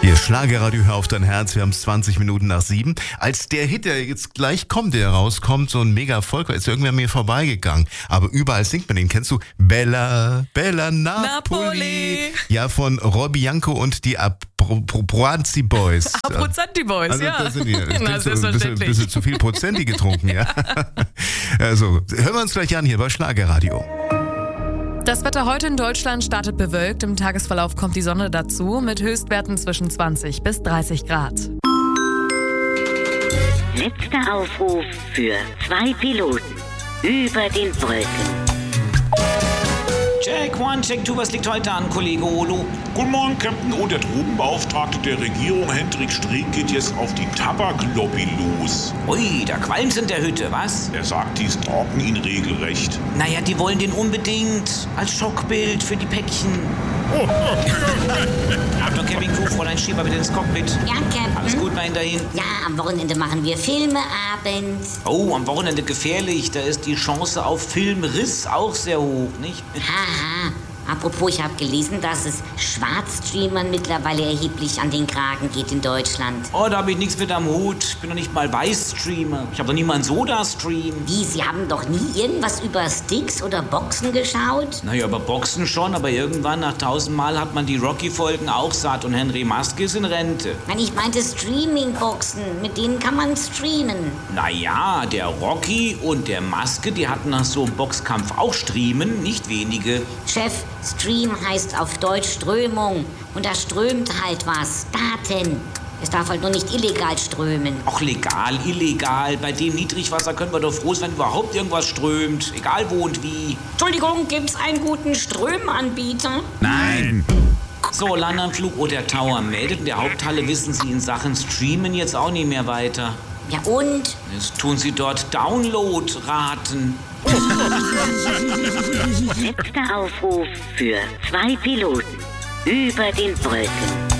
Hier Schlagerradio, hör auf dein Herz. Wir haben es 20 Minuten nach 7. Als der Hit, der jetzt gleich kommt, der rauskommt, so ein Mega-Erfolg, ist irgendwer an mir vorbeigegangen. Aber überall singt man den. Kennst du? Bella, Bella Napoli. Ja, von Roy Bianco und die Abruzzanti Boys. Abruzzanti Boys, also, ja. Das sind die. Na, selbstverständlich. Ein bisschen zu viel Prozenti getrunken, ja. Also, hören wir uns gleich an hier bei Schlagerradio. Das Wetter heute in Deutschland startet bewölkt. Im Tagesverlauf kommt die Sonne dazu mit Höchstwerten zwischen 20 bis 30 Grad. Letzter Aufruf für 2 Piloten über den Wolken. Check 1, Check 2, was liegt heute an, Kollege Olo? Guten Morgen, Captain. Und der Drogenbeauftragte der Regierung, Hendrik Streeck, geht jetzt auf die Tabaklobby los. Ui, da qualmt's in der Hütte, was? Er sagt, die stalken ihn regelrecht. Naja, die wollen den unbedingt als Schockbild für die Päckchen. Achtung, Camping Crew, Fräulein Schieber bitte ins Cockpit. Ja, Captain. Alles gut bei Ihnen dahin? Ja, am Wochenende machen wir Filmeabend. Oh, am Wochenende gefährlich. Da ist die Chance auf Filmriss auch sehr hoch, nicht? Haha. Apropos, ich habe gelesen, dass es Schwarzstreamern mittlerweile erheblich an den Kragen geht in Deutschland. Oh, da habe ich nichts mit am Hut. Ich bin doch nicht mal Weißstreamer. Ich habe doch nie mal einen Soda-Stream. Wie, Sie haben doch nie irgendwas über Sticks oder Boxen geschaut? Naja, aber Boxen schon, aber irgendwann nach 1000 Mal hat man die Rocky-Folgen auch satt und Henry Maske ist in Rente. Nein, ich meinte Streaming-Boxen, mit denen kann man streamen. Naja, der Rocky und der Maske, die hatten nach so einem Boxkampf auch Streamen, nicht wenige. Chef, Stream heißt auf Deutsch Strömung und da strömt halt was, Daten. Es darf halt nur nicht illegal strömen. Auch legal, illegal, bei dem Niedrigwasser können wir doch froh sein, wenn überhaupt irgendwas strömt, egal wo und wie. Entschuldigung, gibt's einen guten Strömanbieter? Nein! So, Landanflug oder Tower meldet. In der Haupthalle wissen Sie in Sachen Streamen jetzt auch nicht mehr weiter. Ja und? Jetzt tun Sie dort Download-Raten. Letzter Aufruf für 2 Piloten über den Wolken.